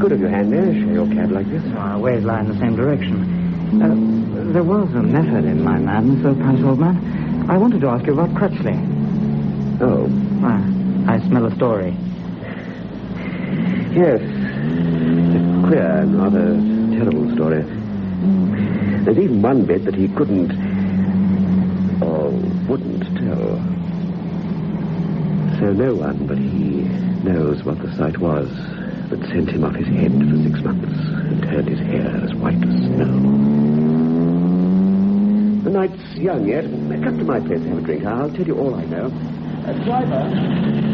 Good of you, Hanley. Share your cab like this. Our ways lie in the same direction. There was a method in my madness, though, Price, old man. I wanted to ask you about Crutchley. Oh. I smell a story. Yes. It's a queer and rather terrible story. There's even one bit that he couldn't or wouldn't tell. So no one but he knows what the sight was that sent him off his head for 6 months and turned his hair as white as snow. The night's young yet. Come to my place and have a drink. I'll tell you all I know. Driver.